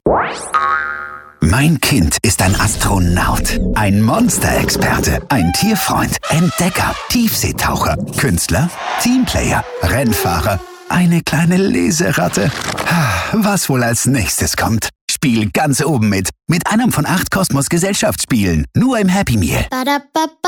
Mein Kind ist ein Astronaut, ein Monsterexperte, ein Tierfreund, Entdecker, Tiefseetaucher, Künstler, Teamplayer, Rennfahrer, eine kleine Leseratte. Was wohl als nächstes kommt? Spiel ganz oben mit einem von 8 Kosmos Gesellschaftsspielen. Nur im Happy Meal.